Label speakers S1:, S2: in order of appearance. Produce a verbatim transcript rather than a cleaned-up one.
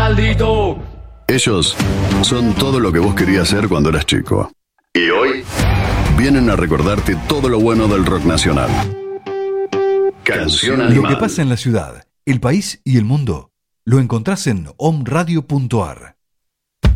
S1: maldito.
S2: Ellos son todo lo que vos querías ser cuando eras chico. Y hoy vienen a recordarte todo lo bueno del rock nacional. Canción Animal.
S3: Lo que pasa en la ciudad, el país y el mundo lo encontrás en om radio punto ar.